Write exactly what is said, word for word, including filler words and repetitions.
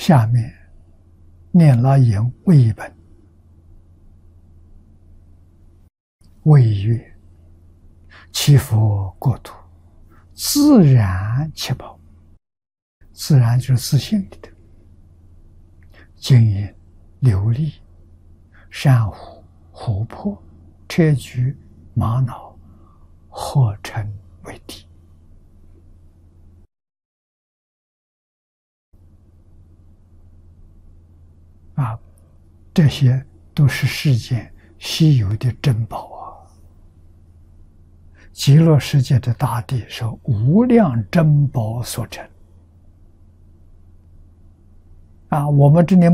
下面念老言为本，谓曰：其佛国土，自然其宝。自然就是自信里的金银、琉璃、珊瑚、琥珀、砗磲、玛瑙合成为地。啊，这些都是世间稀有的珍宝啊！极乐世界的大地是无量珍宝所成啊！我们这里